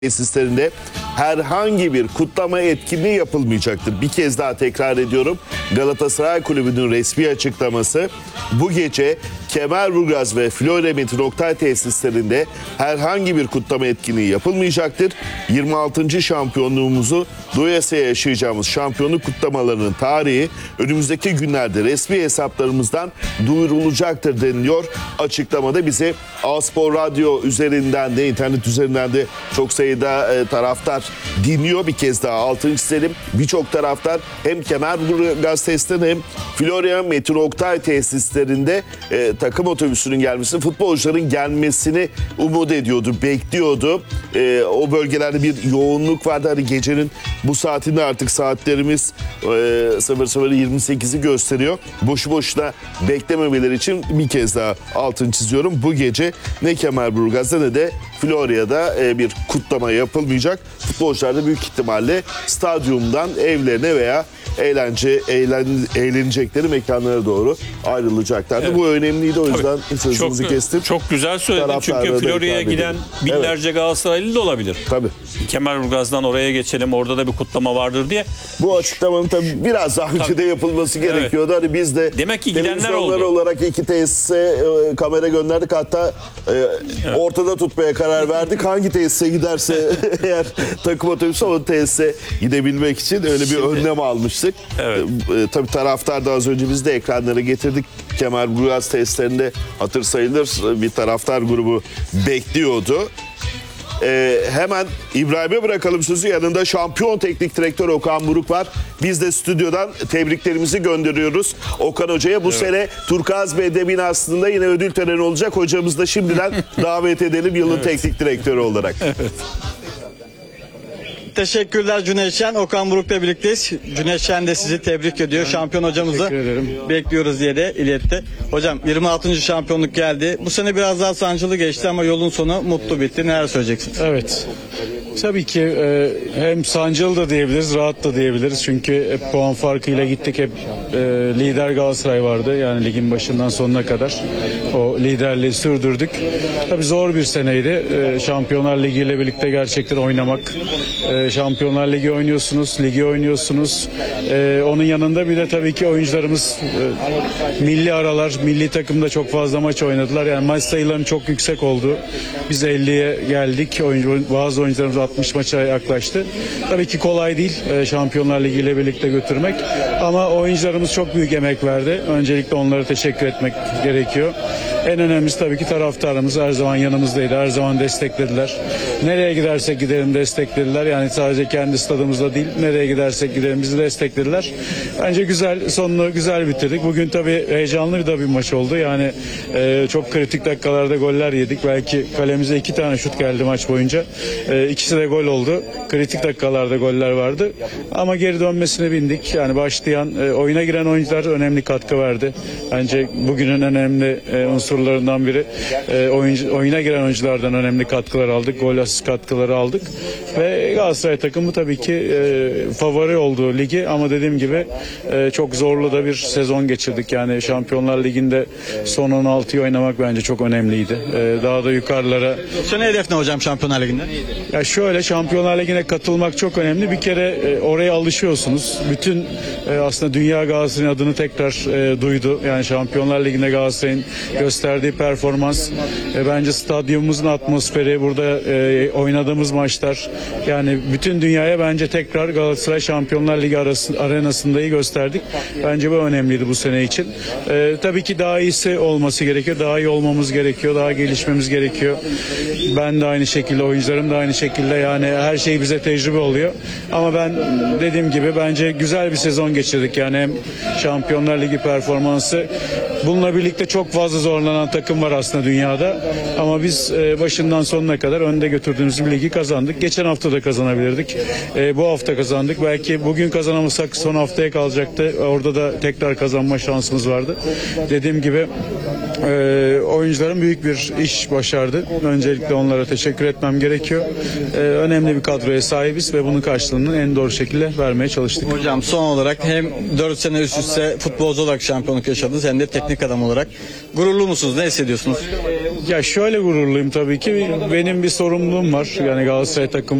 tesislerinde herhangi bir kutlama etkinliği yapılmayacaktır. Bir kez daha tekrar ediyorum. Galatasaray Kulübü'nün resmi açıklaması, bu gece Kemerburgaz ve Florya Metin Oktay tesislerinde herhangi bir kutlama etkinliği yapılmayacaktır. 26. şampiyonluğumuzu doyasıya yaşayacağımız şampiyonluk kutlamalarının tarihi önümüzdeki günlerde resmi hesaplarımızdan duyurulacaktır deniliyor. Açıklamada bize A-Spor Radyo üzerinden de, internet üzerinden de çok sayıda taraftar dinliyor. Bir kez daha altını çizelim. Birçok taraftar hem Kemerburgaz tesislerinde hem Florya Metin Oktay tesislerinde takım otobüsünün gelmesini, futbolcuların gelmesini umut ediyordu, bekliyordu. O bölgelerde bir yoğunluk vardı. Hani gecenin bu saatinde artık saatlerimiz 00:28'i gösteriyor. Boşu boşuna beklememeleri için bir kez daha altını çiziyorum. Bu gece ne Kemerburgaz'da ne de Florya'da bir kutlama yapılmayacak. Futbolcular da büyük ihtimalle stadyumdan evlerine veya eğlenecekleri mekanlara doğru ayrılacaklardı. Evet. Bu önemliydi, o yüzden sözünüzü kestim. Çok güzel söyledin, çünkü Florya'ya giden binlerce Galatasaraylı da olabilir. Tabii. Kemerburgaz'dan oraya geçelim, orada da bir kutlama vardır diye. Bu açıklamanın tabii biraz daha önce de yapılması gerekiyordu. Hani biz de demek ki gidenler oldu olarak iki tesise kamera gönderdik, hatta ortada tutmaya karar verdik. Hangi tesise giderse eğer takım otobüsü, o tesise gidebilmek için öyle bir önlem almıştık. Evet. Tabii taraftar da az önce biz de ekranlara getirdik. Kemerburgaz tesislerinde hatır sayılır bir taraftar grubu bekliyordu. Hemen İbrahim'e bırakalım sözü. Yanında şampiyon teknik direktör Okan Buruk var. Biz de stüdyodan tebriklerimizi gönderiyoruz Okan Hoca'ya. Bu sene Turkuaz Bey'de binasında yine ödül töreni olacak. Hocamız da şimdiden davet edelim yılın teknik direktörü olarak. Evet. Teşekkürler Cüneyt Şen. Okan Buruk'la birlikteyiz. Cüneyt Şen de sizi tebrik ediyor. Şampiyon hocamızı bekliyoruz diye de iletti. Hocam 26. şampiyonluk geldi. Bu sene biraz daha sancılı geçti ama yolun sonu mutlu bitti. Neler söyleyeceksiniz? Evet. Tabii ki hem sancılı da diyebiliriz, rahat da diyebiliriz. Çünkü hep puan farkıyla gittik. Hep lider Galatasaray vardı. Yani ligin başından sonuna kadar o liderliği sürdürdük. Tabii zor bir seneydi. Şampiyonlar Ligi ile birlikte gerçekten oynamak. Şampiyonlar Ligi oynuyorsunuz, ligi oynuyorsunuz. Onun yanında bir de tabii ki oyuncularımız milli aralar, milli takımda çok fazla maç oynadılar. Yani maç sayılarının çok yüksek oldu. Biz 50'ye geldik. Bazı oyuncularımız 60 maça yaklaştı. Tabii ki kolay değil Şampiyonlar Ligi ile birlikte götürmek. Ama oyuncularımız çok büyük emek verdi. Öncelikle onlara teşekkür etmek gerekiyor. En önemlisi tabii ki taraftarımız her zaman yanımızdaydı. Her zaman desteklediler. Nereye gidersek gidelim desteklediler. Yani sadece kendi stadımızda değil, nereye gidersek gidelim bizi desteklediler. Bence güzel, sonunu güzel bitirdik. Bugün tabii heyecanlı da bir maç oldu. Yani çok kritik dakikalarda goller yedik. Belki kalemize 2 tane şut geldi maç boyunca. İkisi de gol oldu. Kritik dakikalarda goller vardı. Ama geri dönmesine bindik. Yani başlayan, oyuna giren oyuncular önemli katkı verdi. Bence bugünün önemli unsurlarından biri. Oyuna giren oyunculardan önemli katkılar aldık. Gol asist katkıları aldık. Ve Galatasaray takımı tabii ki favori olduğu ligi, ama dediğim gibi çok zorlu da bir sezon geçirdik. Yani Şampiyonlar Ligi'nde son 16'yı oynamak bence çok önemliydi. Daha da yukarılara. Sene hedef ne hocam Şampiyonlar Ligi'nde? Ya şöyle, Şampiyonlar Ligi'ne katılmak çok önemli. Bir kere oraya alışıyorsunuz. Bütün aslında dünya Galatasaray'ın adını tekrar duydu. Yani Şampiyonlar Ligi'nde Galatasaray'ın gösterdiği performans, bence stadyumumuzun atmosferi, burada oynadığımız maçlar, yani bütün dünyaya bence tekrar Galatasaray Şampiyonlar Ligi arenasındayı gösterdik. Bence bu önemliydi bu sene için. Tabii ki daha iyisi olması gerekiyor. Daha iyi olmamız gerekiyor. Daha gelişmemiz gerekiyor. Ben de aynı şekilde, oyuncularım da aynı şekilde, yani her şey bize tecrübe oluyor. Ama ben dediğim gibi bence güzel bir sezon geçirdik. Yani hem Şampiyonlar Ligi performansı, bununla birlikte çok fazla zorlanan takım var aslında dünyada. Ama biz başından sonuna kadar önde götürdüğümüz bir ligi kazandık. Geçen hafta da kazanabilirdik. Bu hafta kazandık. Belki bugün kazanamasak son haftaya kalacaktı. Orada da tekrar kazanma şansımız vardı. Dediğim gibi oyuncuların büyük bir iş başardı. Öncelikle onlara teşekkür etmem gerekiyor. Önemli bir kadroya sahibiz ve bunun karşılığını en doğru şekilde vermeye çalıştık. Hocam son olarak hem 4 sene üst üste futbolcu olarak şampiyonluk yaşadınız hem de teknik adam olarak. Gururlu musunuz? Ne hissediyorsunuz? Ya şöyle gururluyum tabii ki. Benim bir sorumluluğum var. Yani Galatasaray takımı